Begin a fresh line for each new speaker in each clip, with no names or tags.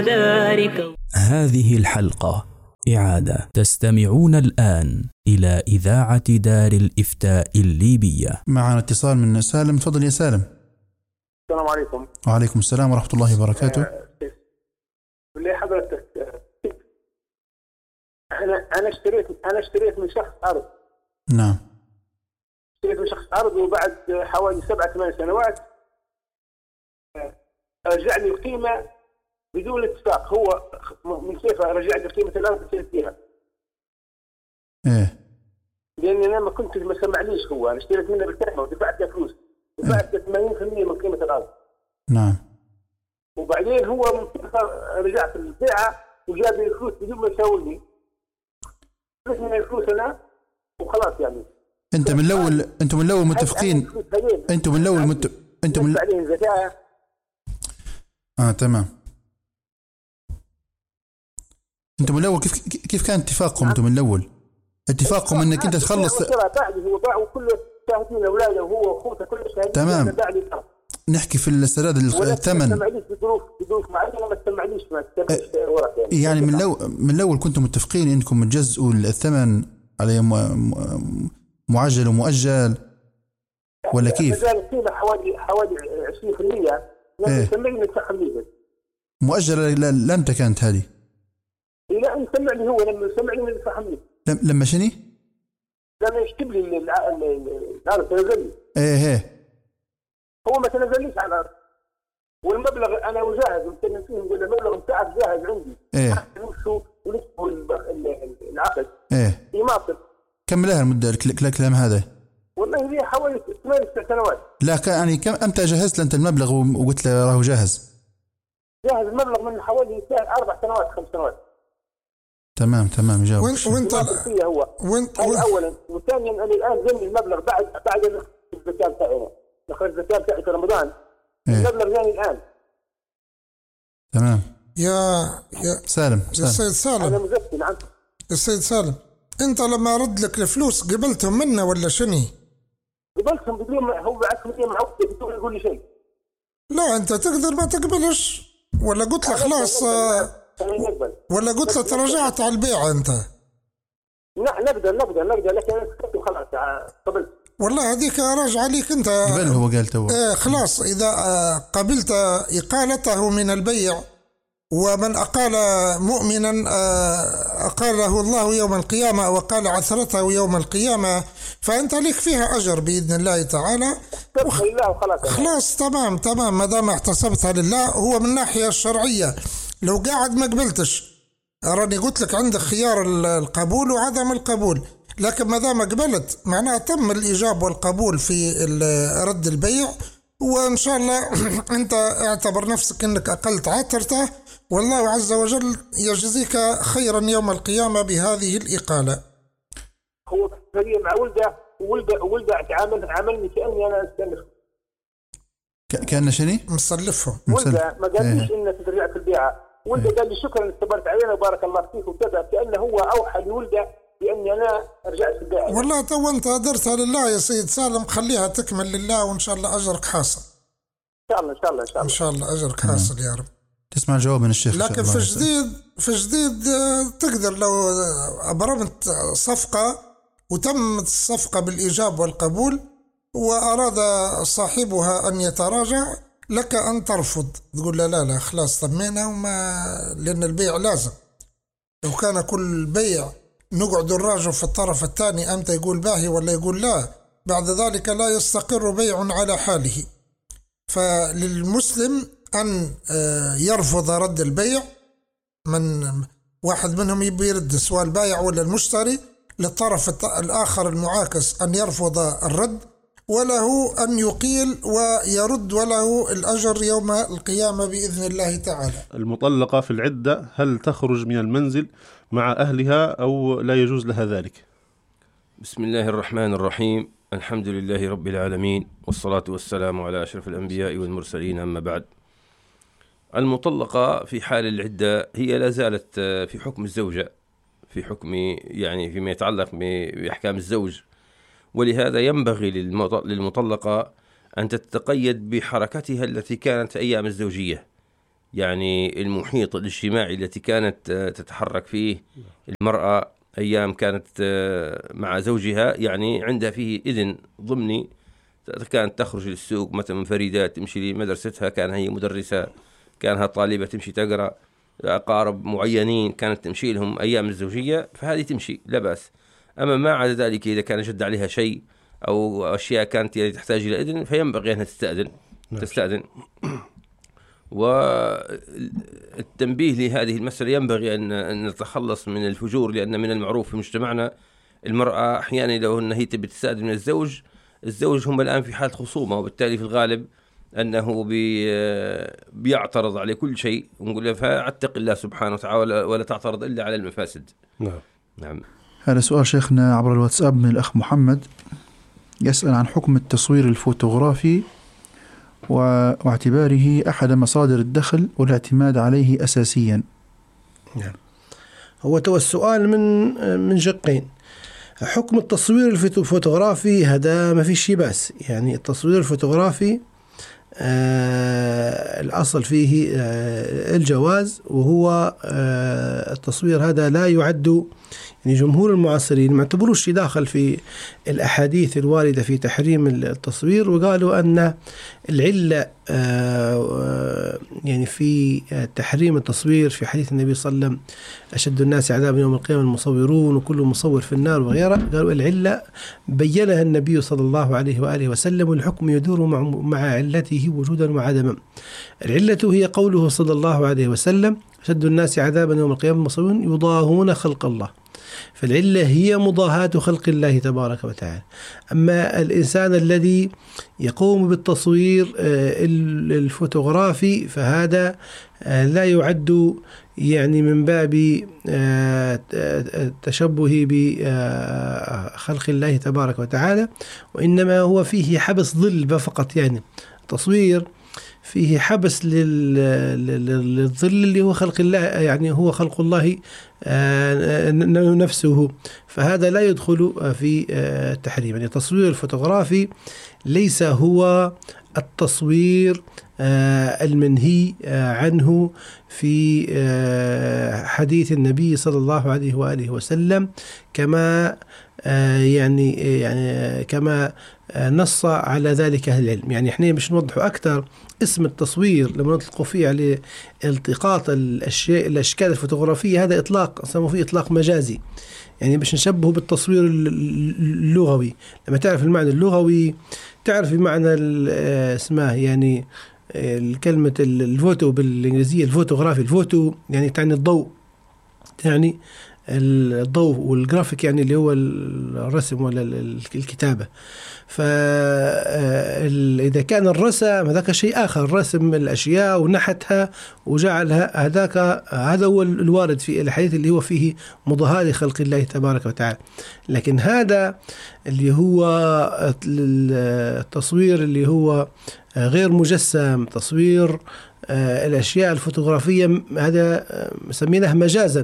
هذه الحلقة إعادة. تستمعون الآن إلى إذاعة دار الإفتاء الليبية.
معنا اتصال من سالم. تفضل يا سالم.
السلام عليكم.
وعليكم السلام ورحمة الله وبركاته.
بالله حضرتك، أنا اشتريت من شخص أرض.
نعم.
اشتريت من شخص أرض، وبعد حوالي 7-8 سنوات رجع لي القيمة بدون اتفاق. هو من كيف رجع لي قيمة الأرض اللي اشتريت فيها؟
إيه.
لأن أنا ما سمعليش. هو أنا اشتريت منه بالكلمة ودفعت له فلوس، دفعت 80% من قيمة الأرض.
نعم.
وبعدين هو من كيف رجعت البيعة وجاب لي الفلوس بدون ما يساويني. فلوس من الفلوس أنا وخلاص يعني.
أنتم من الأول متفقين. أنتم من الأول
عليهم زكاة.
تمام. أنتم من الأول كيف كان اتفاقكم؟ أنتم من الأول اتفاقكم إنك أنت تخلص.
هو باع وكل شاهدين أولاده وهو وأخوته كل شاهدين.
تمام. نحكي في السداد الثمن.
ما سمعنيش بظروف معينة. ما سمعنيش ورق
يعني من الأول كنتم متفقين إنكم تجزئوا الثمن على معجل ومؤجل ولا كيف؟
القيمة حوالي 20%.
إيه؟
سمعني ندفعها منين؟
مؤجلة لمتى كانت هذه؟
لا أن سمعني هو لما سمعني ندفعها منين؟
لما شني؟
لما يكتب لي الأرض تنزل لي.
إيه.
هو ما تنزليش على الأرض، والمبلغ أنا وجاهز ومتنين فيه. نقول المبلغ بتاعك جاهز عندي.
إيه.
ونكتبوا العقد.
إيه.
يماطل.
كم لها المدة الكلام هذا؟
والله هي حوالي 8 سنوات.
لا يعني كم أمتى جهزت أنت المبلغ وقلت له راهو جاهز؟
جاهز المبلغ من حوالي 4 سنوات 5 سنوات.
تمام جاوب.
وانت اولا، وثانيا انا الان جاني المبلغ بعد الزكاه بتاعي. دخلت الزكاه بتاعي في رمضان.
إيه؟
المبلغ جاني الان.
تمام.
يا
سالم.
السيد سالم.
انا مزكي. نعم.
السيد سالم، انت لما رد لك الفلوس قبلتهم منه ولا شني؟
قبلتهم بدون هو بعث لي معوض بدون يقول لي شيء.
لا انت تقدر ما تقبلش، ولا قلت له خلاص ولا قلت له تراجعت على البيع انت؟
نقدر لكن انا خلاص قبلت.
والله هذيك راجع عليك انت.
قبل هو قال تو.
خلاص اذا قبلت اقالته من البيع، ومن أقال مؤمنا أقاله الله يوم القيامة، وقال عثرته يوم القيامة، فأنت لك فيها أجر بإذن الله تعالى. خلاص تمام ما دام احتسبتها لله. هو من الناحية الشرعية لو قاعد ما قبلتش، راني قلت لك عندك خيار القبول وعدم القبول، لكن ما دام قبلت معناها تم الإجابة والقبول في رد البيع، وإن شاء الله أنت اعتبر نفسك أنك أقلت عثرته، والله عز وجل يجزيك خيرا يوم القيامة بهذه الإقالة.
هو هي مع ولده عاملني كأني أنا أستلف.
كأنه شني؟
مسلفهم.
ولده ما قاليش إنك رجعت البيعة. ولده قال لي شكرا استبرت علينا وبارك الله فيك وكذا، كأنه هو أوحى لولده بأني أنا رجعت البيعة.
والله تو أنت درتها لله يا سيد سالم، خليها تكمل لله وإن شاء الله أجرك حاصل. إن شاء الله أجرك حاصل يا رب.
تسمع الجواب من الشيخ.
لكن في جديد تقدر لو أبرمت صفقة وتمت الصفقة بالإيجاب والقبول وأراد صاحبها أن يتراجع، لك أن ترفض، تقول لا خلاص طمينا لأن البيع لازم. لو كان كل بيع نقعد نراجع في الطرف الثاني أمتى يقول باهي ولا يقول لا، بعد ذلك لا يستقر بيع على حاله. فللمسلم أن يرفض رد البيع. من واحد منهم يبي يرد سواء البائع ولا المشتري، للطرف الآخر المعاكس أن يرفض الرد، وله أن يقيل ويرد، وله الأجر يوم القيامة بإذن الله تعالى.
المطلقة في العدة هل تخرج من المنزل مع أهلها أو لا يجوز لها ذلك؟
بسم الله الرحمن الرحيم. الحمد لله رب العالمين، والصلاة والسلام على أشرف الأنبياء والمرسلين، أما بعد. المطلقة في حال العدة هي لا زالت في حكم الزوجة، في حكم يعني فيما يتعلق بأحكام الزوج، ولهذا ينبغي للمطلقة أن تتقيد بحركتها التي كانت أيام الزوجية، يعني المحيط الاجتماعي التي كانت تتحرك فيه المرأة أيام كانت مع زوجها، يعني عندها فيه إذن ضمني، كانت تخرج للسوق مثلا منفردات، تمشي لمدرستها، كان هي مدرسة، كانها طالبة تمشي تقرأ، أقارب معينين كانت تمشي لهم أيام الزوجية، فهذه تمشي لا بأس. أما ما عدا ذلك إذا كان جد عليها شيء أو أشياء كانت تحتاج إلى إذن فينبغي أنها تستأذن. والتنبيه لهذه المسألة ينبغي أن نتخلص من الفجور، لأن من المعروف في مجتمعنا المرأة أحيانا لو أنها هي تبي تستأذن من الزوج هم الآن في حالة خصومة، وبالتالي في الغالب أنه بيعترض على كل شيء، ونقول له فاتق الله سبحانه وتعالى ولا تعترض إلا على المفاسد. نعم.
هذا سؤال شيخنا عبر الواتساب من الأخ محمد، يسأل عن حكم التصوير الفوتوغرافي واعتباره أحد مصادر الدخل والاعتماد عليه أساسيا.
نعم. هو السؤال من شقين. حكم التصوير الفوتوغرافي هذا ما في شيء بس، يعني التصوير الفوتوغرافي الأصل فيه الجواز، وهو التصوير هذا لا يعد، يعني جمهور المعاصرين ما اعتبروش داخل في الأحاديث الواردة في تحريم التصوير، وقالوا أن العلة يعني في تحريم التصوير في حديث النبي صلى الله عليه وسلم أشد الناس عذابا يوم القيامة المصورون وكل مصور في النار وغيره، قالوا العلة بيّنها النبي صلى الله عليه وآله وسلم، والحكم يدور مع علته وجودا وعدما. العلة هي قوله صلى الله عليه وسلم أشد الناس عذابا يوم القيامة المصورون يضاهون خلق الله، فالعلة هي مضاهاة خلق الله تبارك وتعالى. أما الإنسان الذي يقوم بالتصوير الفوتوغرافي فهذا لا يعد يعني من باب التشبه بخلق الله تبارك وتعالى، وإنما هو فيه حبس ظل فقط، يعني تصوير فيه حبس للظل اللي هو خلق الله، يعني هو خلق الله نفسه، فهذا لا يدخل في التحريم. يعني التصوير الفوتوغرافي ليس هو التصوير المنهي عنه في حديث النبي صلى الله عليه وآله وسلم، كما يعني كما نص على ذلك أهل العلم. يعني احنا مش نوضحه أكثر، اسم التصوير لما نطلقوا فيه على التقاط الأشكال الفوتوغرافية هذا إطلاق سموه فيه إطلاق مجازي، يعني باش نشبهه بالتصوير اللغوي. لما تعرف المعنى اللغوي تعرف المعنى اسمه، يعني الكلمة الفوتو بالإنجليزية الفوتوغرافي، الفوتو يعني تعني الضوء، يعني الضوء، والجرافيك يعني اللي هو الرسم ولا الكتابة. فإذا كان الرسم هذاك شيء آخر، رسم الأشياء ونحتها وجعلها، هذا هو الوارد في الحديث اللي هو فيه مضاهاة لخلق الله تبارك وتعالى. لكن هذا اللي هو التصوير اللي هو غير مجسم، تصوير الأشياء الفوتوغرافية، هذا سميناه مجازا،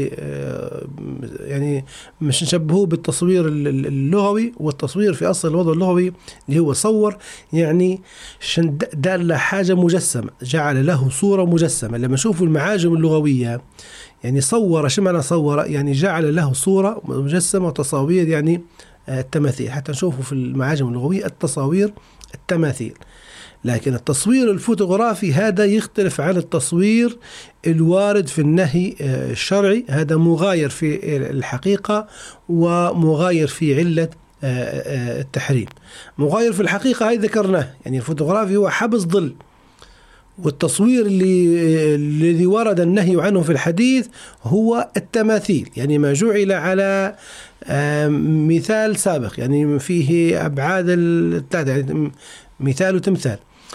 يعني مش نشبهه بالتصوير اللغوي. والتصوير في أصل الوضع اللغوي اللي هو صور، يعني دال حاجة مجسمة، جعل له صورة مجسمة. لما نشوفوا المعاجم اللغوية يعني صور، شو معنى صور؟ يعني جعل له صورة مجسمة وتصاوير، يعني التماثيل، حتى نشوفوا في المعاجم اللغوية التصاوير التماثيل. لكن التصوير الفوتوغرافي هذا يختلف عن التصوير الوارد في النهي الشرعي، هذا مغاير في الحقيقة ومغاير في علة التحريم. مغاير في الحقيقة هاي ذكرناه، يعني الفوتوغرافي هو حبس ظل، والتصوير الذي ورد النهي عنه في الحديث هو التماثيل، يعني ما جعل على مثال سابق، يعني فيه أبعاد الثلاثة، يعني مثال وتمثال.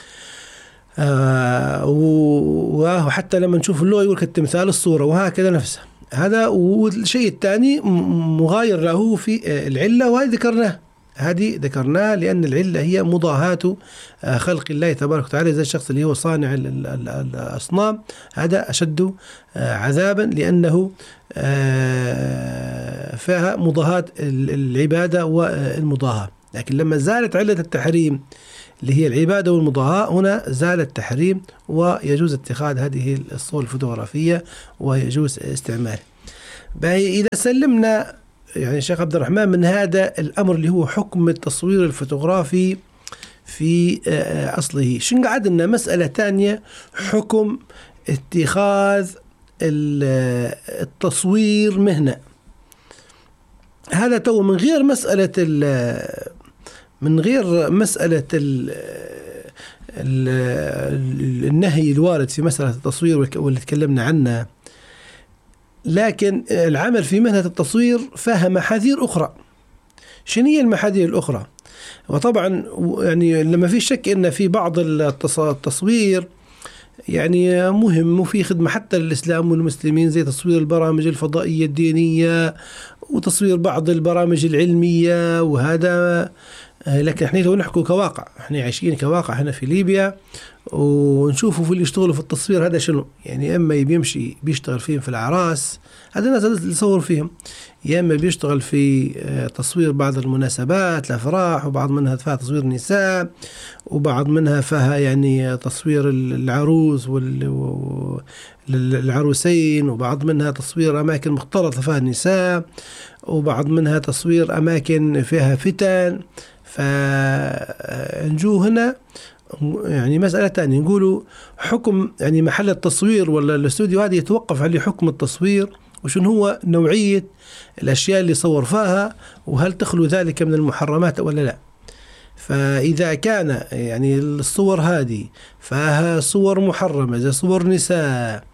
وحتى لما نشوف اللغة يقول التمثال الصورة، وهكذا نفسه. هذا. والشيء الثاني مغاير له في العلة، وهذه ذكرناه لأن العلة هي مضاهاة خلق الله تبارك وتعالى. زي الشخص اللي هو صانع الأصنام، هذا أشد عذابا لأنه فيها مضاهاة العبادة والمضاهاة. لكن لما زالت علة التحريم اللي هي العبادة والمضاهاة، هنا زال التحريم ويجوز اتخاذ هذه الصور الفوتوغرافية ويجوز استعمالها. إذا سلمنا يعني شيخ عبد الرحمن من هذا الأمر اللي هو حكم التصوير الفوتوغرافي في أصله، شن قعد لنا مسألة تانية، حكم اتخاذ التصوير مهنة. هذا تو من غير مسألة النهي الوارد في مسألة التصوير واللي تكلمنا عنه، لكن العمل في مهنة التصوير فيها محاذير أخرى. شنو هي المحاذير الأخرى؟ وطبعا يعني لما في شك إن في بعض التصوير يعني مهم وفي خدمة حتى للإسلام والمسلمين، زي تصوير البرامج الفضائية الدينية وتصوير بعض البرامج العلمية وهذا. لكن احنا لو نحكوا كواقع، احنا عايشين كواقع هنا في ليبيا ونشوفوا في اللي يشتغلوا في التصوير هذا شنو يعني، اما بيمشي بيشتغل فيهم في الأعراس، هذا الناس اللي يصور فيهم، يا اما بيشتغل في تصوير بعض المناسبات الافراح، وبعض منها فيها تصوير نساء، وبعض منها فيها يعني تصوير العروس والعروسين، وبعض منها تصوير اماكن مختلطه فيها النساء، وبعض منها تصوير اماكن فيها فتن. فنجو هنا يعني مسألة تانية، نقولوا حكم يعني محل التصوير ولا الاستوديو هذا يتوقف على حكم التصوير، وشن هو نوعية الأشياء اللي صور فيها، وهل تخلو ذلك من المحرمات ولا لا. فإذا كان يعني الصور هذه فيها صور محرمة زي صور نساء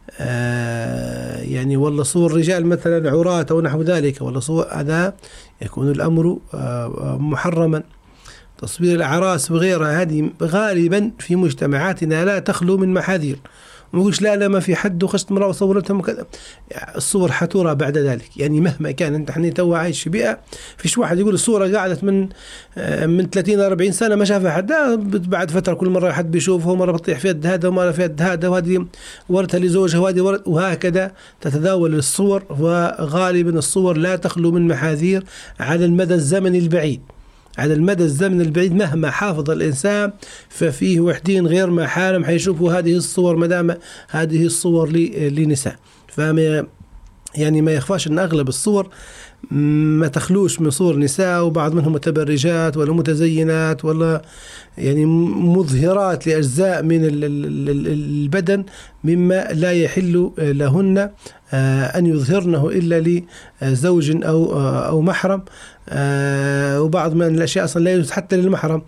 يعني ولا صور رجال مثلا عراة أو نحو ذلك، ولا صور هذا يكون الأمر محرما. تصوير الأعراس وغيرها هذه غالبا في مجتمعاتنا لا تخلو من محاذير. ما يقولش لا ما في حد وخشت مرأة وصورتهم وكذا، الصور حتورى بعد ذلك. يعني مهما كان انت حني تو عايش في بيئة فيش واحد يقول الصورة قعدت من 30-40 سنة ما شافها حد، بعد فترة كل مرة حد بيشوفه، مرة بتطيح في يد هذا ومرة في يد هذا، وهذه ورثها لزوجها وهذه وهكذا تتداول الصور. وغالبا الصور لا تخلو من محاذير على المدى الزمني البعيد. على المدى الزمني البعيد مهما حافظ الإنسان ففيه وحدين غير ما حالم حيشوفوا هذه الصور مدام هذه الصور لنساء. فما يعني ما يخفاش أن أغلب الصور ما تخلوش من صور نساء، وبعض منهم متبرجات ولا متزينات ولا يعني مظهرات لأجزاء من البدن مما لا يحل لهن أن يظهرنه إلا لزوج أو محرم. وبعض من الأشياء أصلا لا يجوز حتى للمحرم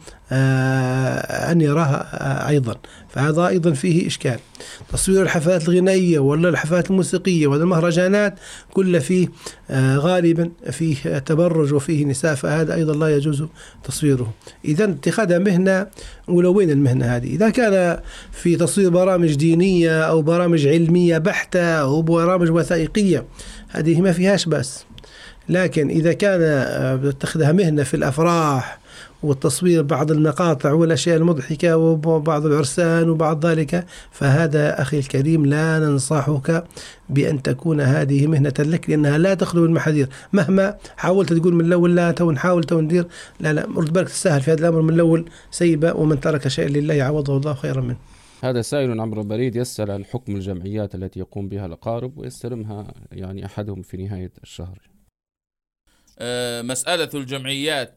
أن يراها أيضا. فهذا أيضا فيه إشكال. تصوير الحفلات الغنائية ولا الحفلات الموسيقية ولا المهرجانات كل فيه غالبا فيه تبرج وفيه نساء، فهذا أيضا لا يجوز تصويره. إذا اتخاذها مهنة، ولو وين المهنة هذه؟ إذا كان في تصوير برامج دينية أو برامج علمية بحتة أو برامج وثائقية هذه ما فيهاش بس. لكن إذا كان بتاخذها مهنة في الأفراح والتصوير بعض المقاطع والأشياء المضحكة وبعض العرسان وبعض ذلك، فهذا أخي الكريم لا ننصحك بأن تكون هذه مهنة لك، لأنها لا تخلو من المحاذير. مهما حاولت تقول من الأول لا نحاول ندير، لا رد بالك تسهل في هذا الأمر من الأول سيبة، ومن ترك شيء لله يعوضه الله خيرا منه.
هذا سائل عبر البريد يسأل عن حكم الجمعيات التي يقوم بها الأقارب ويستلمها يعني أحدهم في نهاية الشهر.
مسألة الجمعيات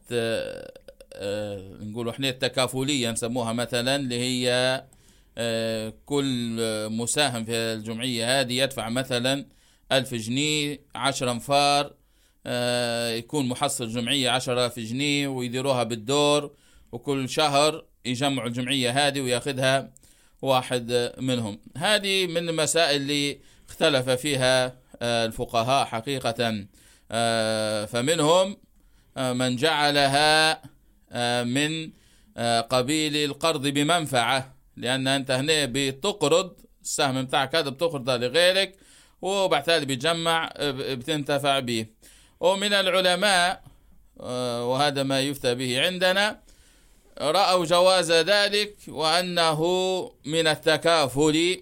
نقول احنا التكافلية نسموها مثلا، اللي هي كل مساهم في الجمعية هذه يدفع مثلا 1000 جنيه 10 أنفار، يكون محصل الجمعية 10,000 جنيه ويديروها بالدور، وكل شهر يجمعوا الجمعية هذه وياخذها واحد منهم. هذه من المسائل اللي اختلف فيها الفقهاء حقيقة. فمنهم من جعلها من قبيل القرض بمنفعة، لأن أنت هنا بتقرض السهم بتاعك هذا بتقرضه لغيرك وبعد ذلك بتجمع بتنتفع به. ومن العلماء وهذا ما يفتى به عندنا رأوا جواز ذلك وأنه من التكافل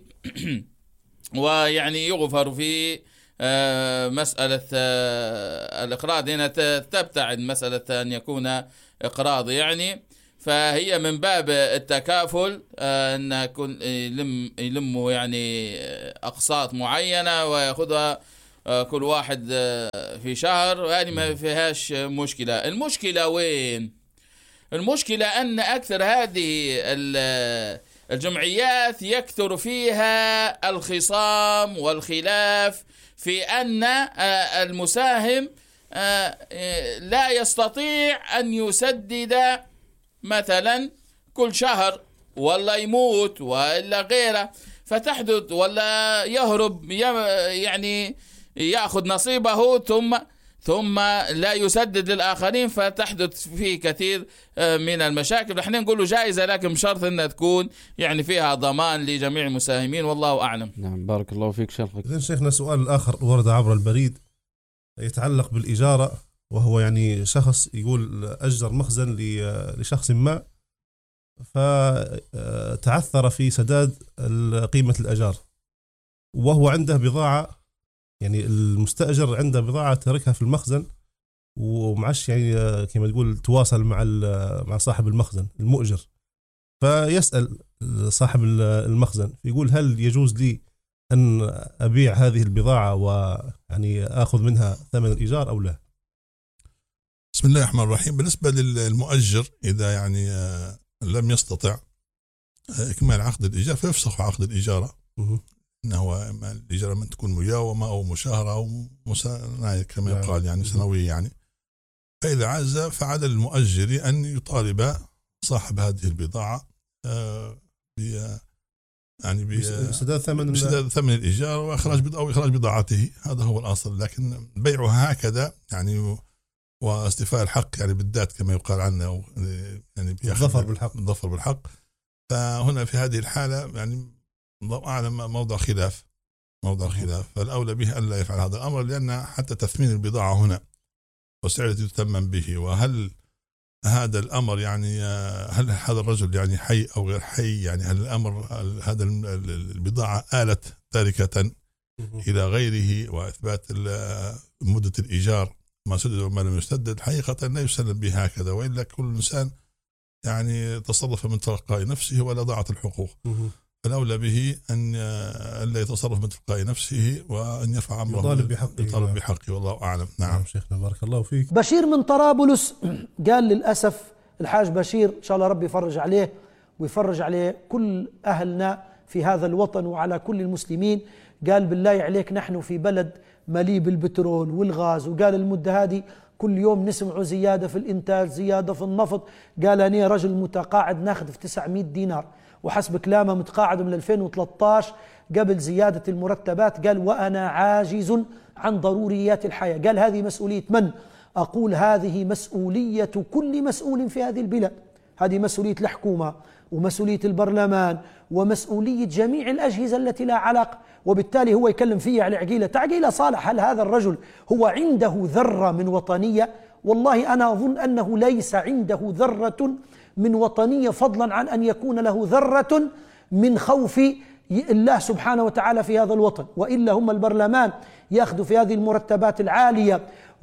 ويعني يغفر في مسألة الإقراض. هنا تبتعد مسألة أن يكون إقراض يعني. فهي من باب التكافل أن يلموا يعني أقساط معينة ويأخذها كل واحد في شهر، وهذه ما فيهاش مشكلة. المشكلة وين؟ المشكلة أن أكثر هذه الجمعيات يكثر فيها الخصام والخلاف، في أن المساهم لا يستطيع أن يسدد مثلا كل شهر، ولا يموت ولا غيره، فتحدث ولا يهرب يعني يأخذ نصيبه ثم لا يسدد للآخرين، فتحدث فيه كثير من المشاكل. نحن نقول له جائزة، لكن بشرط أنها تكون يعني فيها ضمان لجميع المساهمين، والله أعلم.
نعم، بارك الله فيك شيخنا.
إذن شيخنا سؤال الآخر ورد عبر البريد يتعلق بالإجارة، وهو يعني شخص يقول أجر مخزن لشخص ما، فتعثر في سداد قيمة الأجار، وهو عنده بضاعة، يعني المستأجر عنده بضاعة تركها في المخزن ومعش يعني كما تقول تواصل مع صاحب المخزن المؤجر، فيسأل صاحب المخزن يقول هل يجوز لي أن أبيع هذه البضاعة ويعني أخذ منها ثمن الإيجار أو لا؟
بسم الله الرحمن الرحيم. بالنسبة للمؤجر إذا يعني لم يستطع إكمال عقد الإيجار فيفسخ عقد الإجارة، إنه الإجارة من تكون مجاومة أو مشاهرة أو كما يقال يعني سنوية يعني. فإذا عجز فعلى المؤجر أن يطالب صاحب هذه البضاعة يعني بسداد ثمن الإيجار وإخراج بضاعته، هذا هو الأصل. لكن بيعها هكذا يعني واستيفاء الحق يعني بالذات كما يقال عنه، يعني الظفر بالحق، فهنا في هذه الحالة يعني الله أعلم موضع خلاف، فالأولى به أن لا يفعل هذا الأمر، لأن حتى تثمين البضاعة هنا والسعر الذي تثمن به، وهل هذا الأمر يعني هل هذا الرجل يعني حي أو غير حي، يعني هل الأمر هذا البضاعة آلت تاركة إلى غيره، وإثبات مدة الإيجار ما سدد وما لم يسدد، حقيقة لا يسلم به هكذا، وإلا كل إنسان يعني تصرف من تلقاء نفسه ولا ضاعت الحقوق. فالأولى به أن لا يتصرف من تلقاء نفسه وأن يرفع أمره يطالب بحقه والله أعلم. نعم
شيخنا بارك الله فيك.
بشير من طرابلس قال للأسف الحاج بشير إن شاء الله ربي يفرج عليه ويفرج عليه كل أهلنا في هذا الوطن وعلى كل المسلمين، قال بالله عليك نحن في بلد مليء بالبترول والغاز، وقال المدة هذه كل يوم نسمع زيادة في الإنتاج، زيادة في النفط. قال أنا رجل متقاعد ناخذ في 900 دينار، وحسب كلامه متقاعد من 2013 قبل زيادة المرتبات. قال وأنا عاجز عن ضروريات الحياة. قال هذه مسؤولية من؟ أقول هذه مسؤولية كل مسؤول في هذه البلاد، هذه مسؤولية الحكومة ومسؤولية البرلمان ومسؤولية جميع الأجهزة التي لا علاقة. وبالتالي هو يكلم فيها على عقيلة صالح، هل هذا الرجل هو عنده ذرة من وطنية؟ والله أنا أظن أنه ليس عنده ذرة من وطنية، فضلا عن أن يكون له ذرة من خوف الله سبحانه وتعالى في هذا الوطن. وإلا هم البرلمان يأخذوا في هذه المرتبات العالية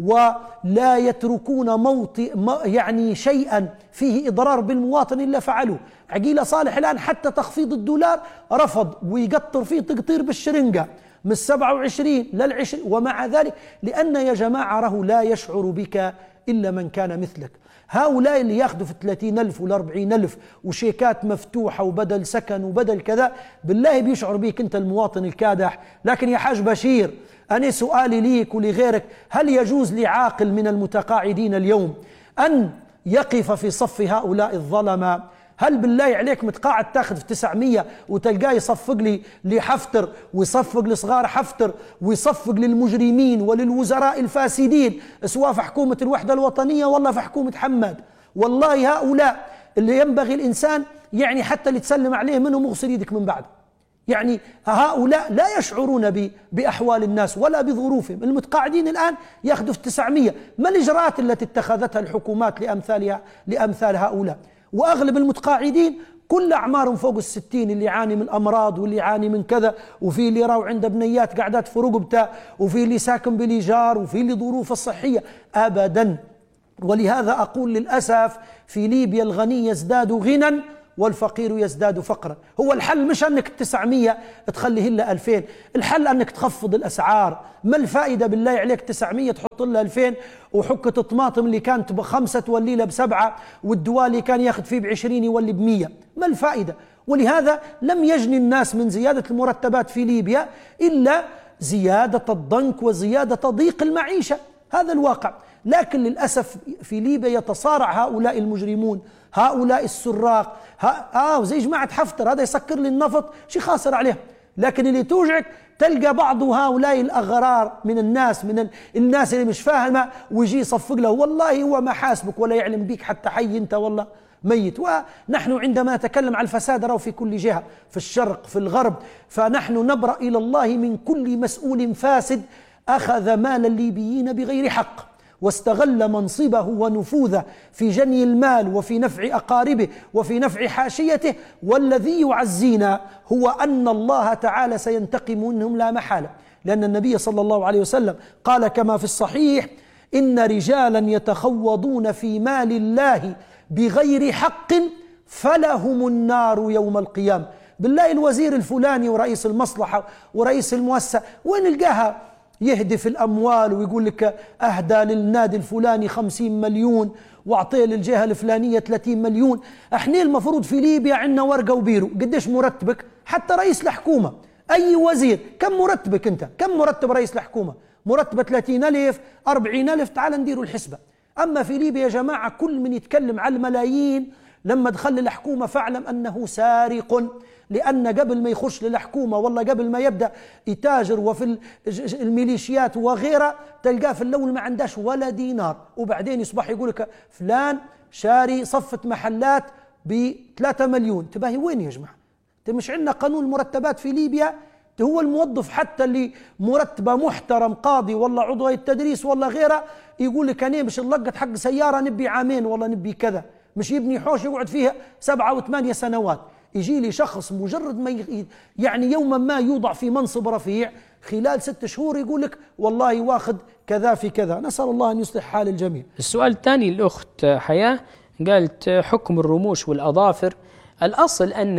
ولا يتركون يعني شيئا فيه إضرار بالمواطن إلا فعلوه. عقيلة صالح الآن حتى تخفيض الدولار رفض ويقطر فيه تقطير بالشرنقة من 27 لل20، ومع ذلك لأن يا جماعة لا يشعر بك إلا من كان مثلك. هؤلاء اللي ياخذوا في 30,000 و40,000 وشيكات مفتوحة وبدل سكن وبدل كذا، بالله بيشعر بيك أنت المواطن الكادح. لكن يا حاج بشير أنا سؤالي ليك ولغيرك، هل يجوز لعاقل من المتقاعدين اليوم أن يقف في صف هؤلاء الظلمة؟ هل بالله عليك متقاعد تاخذ في 900 وتلقاه يصفق لي لحفتر ويصفق لصغار حفتر ويصفق للمجرمين وللوزراء الفاسدين، سواء في حكومة الوحدة الوطنية والله في حكومة حماد؟ والله هؤلاء اللي ينبغي الإنسان يعني حتى اللي تسلم عليه منهم مغسل يدك من بعد. يعني هؤلاء لا يشعرون بأحوال الناس ولا بظروفهم. المتقاعدين الآن ياخذوا في 900. ما الإجراءات التي اتخذتها الحكومات لأمثال هؤلاء؟ وأغلب المتقاعدين كل أعمارهم فوق 60، اللي يعاني من أمراض واللي يعاني من كذا، وفي اللي راو عنده بنيات قاعدات في رقبته، وفي اللي ساكن بالإيجار، وفي اللي ظروفه الصحية. أبدا ولهذا أقول للأسف في ليبيا الغني يزداد غنى والفقير يزداد فقرا. هو الحل مش أنك 900 تخليه إلا 2000، الحل أنك تخفض الأسعار. ما الفائدة بالله عليك 900 تحط لها 2000 وحكة الطماطم اللي كانت ب5 تولي لها ب7 والدواء اللي كان ياخذ فيه ب20 يولي ب100؟ ما الفائدة؟ ولهذا لم يجني الناس من زيادة المرتبات في ليبيا إلا زيادة الضنك وزيادة ضيق المعيشة، هذا الواقع. لكن للأسف في ليبيا يتصارع هؤلاء المجرمون، هؤلاء السراق، زي جماعة حفتر، هذا يسكر لي النفط شي خاسر عليه. لكن اللي توجعك تلقى بعض هؤلاء الأغرار من الناس، من الناس اللي مش فاهمة، ويجي يصفق له والله هو ما حاسبك ولا يعلم بيك حتى حي أنت والله ميت. ونحن عندما نتكلم عن الفساد راه في كل جهة، في الشرق في الغرب، فنحن نبرأ إلى الله من كل مسؤول فاسد أخذ مال الليبيين بغير حق واستغل منصبه ونفوذه في جني المال وفي نفع أقاربه وفي نفع حاشيته. والذي يعزينا هو أن الله تعالى سينتقم منهم لا محالة، لأن النبي صلى الله عليه وسلم قال كما في الصحيح: إن رجالا يتخوضون في مال الله بغير حق فلهم النار يوم القيامة. بالله الوزير الفلاني ورئيس المصلحة ورئيس المؤسسة وين نلقاها يهدف الأموال ويقول لك أهدى للنادي الفلاني 50 مليون وأعطيه للجهة الفلانية 30 مليون. احنا المفروض في ليبيا عندنا ورقة وبيرو. قديش مرتبك؟ حتى رئيس الحكومة أي وزير كم مرتبك أنت؟ كم مرتب رئيس الحكومة؟ مرتبة 30,000 40,000. تعال نديروا الحسبة. أما في ليبيا يا جماعة كل من يتكلم على الملايين لما دخل الحكومة فاعلم أنه سارق، لأن قبل ما يخش للحكومة والله قبل ما يبدأ يتاجر وفي الميليشيات وغيرها تلقاه في الأول ما عندهش ولا دينار، وبعدين يصبح يقولك فلان شاري صفة محلات ب3 مليون. تباهي وين يا جماعة؟ مش عندنا قانون المرتبات في ليبيا؟ هو الموظف حتى اللي مرتبه محترم قاضي والله عضو التدريس والله غيره يقول لك أنا مش نلقط حق سيارة نبي عامين والله نبي كذا، مش يبني حوش يقعد فيها 7 و8 سنوات. يجي لي شخص مجرد ما يعني يوما ما يوضع في منصب رفيع خلال 6 شهور يقول لك والله واخذ كذا في كذا. نسأل الله أن يصلح حال الجميع.
السؤال الثاني الأخت حياة قالت حكم الرموش والأظافر. الأصل أن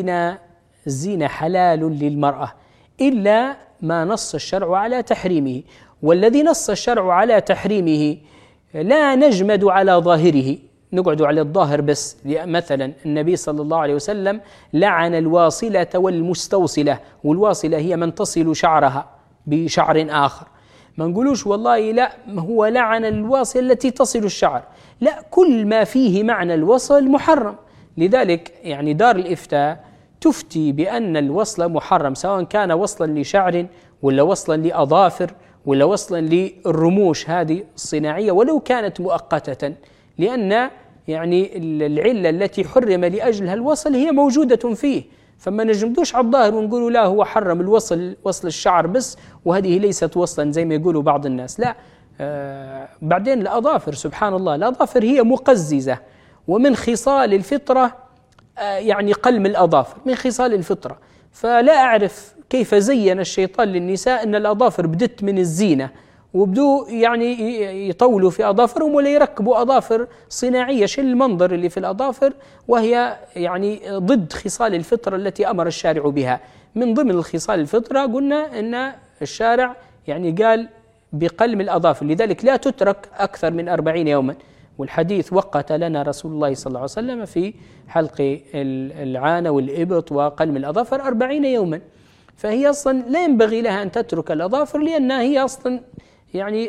الزينة حلال للمرأة إلا ما نص الشرع على تحريمه، والذي نص الشرع على تحريمه لا نجمد على ظاهره، نقعد على الظاهر بس. مثلا النبي صلى الله عليه وسلم لعن الواصلة والمستوصلة، والواصلة هي من تصل شعرها بشعر آخر. ما نقولوش والله لا هو لعن الواصلة التي تصل الشعر، لا، كل ما فيه معنى الوصل محرم. لذلك يعني دار الإفتاء تفتي بأن الوصل محرم، سواء كان وصلا لشعر ولا وصلا لأظافر ولا وصلا للرموش هذه الصناعية ولو كانت مؤقتة، لأن يعني العلة التي حرم لأجلها الوصل هي موجودة فيه. فما نجمدوش على الظاهر ونقولوا لا هو حرم الوصل وصل الشعر بس وهذه ليست وصلا زي ما يقولوا بعض الناس، لا. بعدين الأظافر سبحان الله، الأظافر هي مقززة، ومن خصال الفطرة يعني قلم الأظافر من خصال الفطرة. فلا أعرف كيف زين الشيطان للنساء أن الأظافر بدت من الزينة، وبدو يعني يطولوا في أظافرهم ولا يركبوا أظافر صناعية. شو المنظر اللي في الأظافر وهي يعني ضد خصال الفطرة التي أمر الشارع بها. من ضمن الخصال الفطرة قلنا أن الشارع يعني قال بقلم الأظافر، لذلك لا تترك أكثر من 40 يوما. والحديث وقت لنا رسول الله صلى الله عليه وسلم في حلق العانة والإبط وقلم الأظافر 40 يوما. فهي أصلا لا ينبغي لها أن تترك الأظافر، لأنها هي أصلا يعني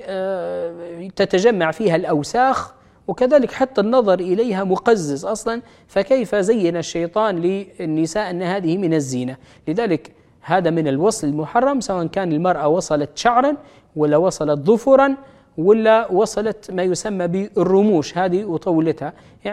تتجمع فيها الأوساخ، وكذلك حتى النظر إليها مقزز أصلا. فكيف زين الشيطان للنساء أن هذه من الزينة؟ لذلك هذا من الوصل المحرم، سواء كان المرأة وصلت شعرا ولا وصلت ظفرا ولا وصلت ما يسمى بالرموش هذه وطولتها،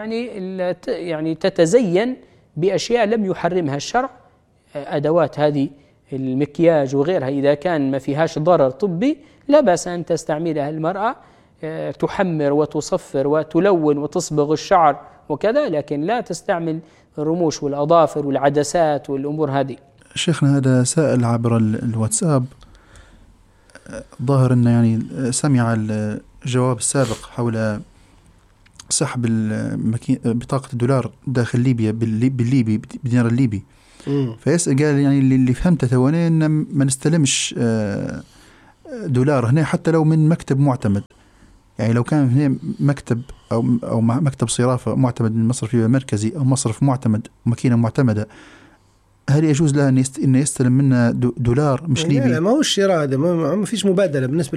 يعني تتزين بأشياء لم يحرمها الشرع. أدوات هذه المكياج وغيرها إذا كان ما فيهاش ضرر طبي لا بأس أن تستعملها المرأة، تحمر وتصفر وتلون وتصبغ الشعر وكذا، لكن لا تستعمل الرموش والأظافر والعدسات والأمور هذه.
شيخنا هذا سائل عبر الواتساب، ظاهر أنه يعني سمع الجواب السابق حول سحب بطاقة الدولار داخل ليبيا بالليبي بالدينار الليبي. فيسأل قال يعني اللي فهمته ثواني إن ما نستلمش دولار هنا حتى لو من مكتب معتمد. يعني لو كان هنا مكتب أو مكتب صرافة معتمد من مصرف مركزي أو مصرف معتمد ماكينة معتمدة، هل يجوز له إنه يستلم منا دولار مش ليبي؟
لا ما هو الشراء هذا، ما فيش مبادلة بالنسبة